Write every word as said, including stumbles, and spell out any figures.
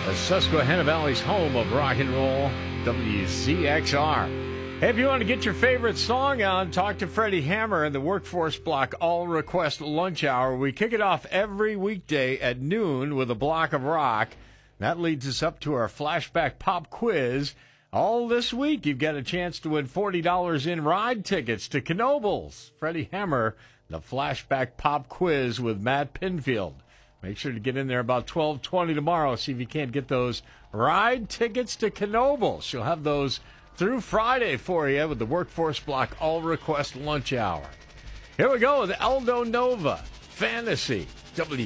The Susquehanna Valley's home of rock and roll, W Z X R. Hey, if you want to get your favorite song on, talk to Freddie Hammer in the Workforce Block All Request Lunch Hour. We kick it off every weekday at noon with a block of rock. That leads us up to our Flashback Pop Quiz. All this week, you've got a chance to win forty dollars in ride tickets to Knoebels. Freddie Hammer, the Flashback Pop Quiz with Matt Pinfield. Make sure to get in there about twelve twenty tomorrow. See if you can't get those ride tickets to Knoebels. She'll have those through Friday for you with the Workforce Block All Request Lunch Hour. Here we go with Aldo Nova, Fantasy, W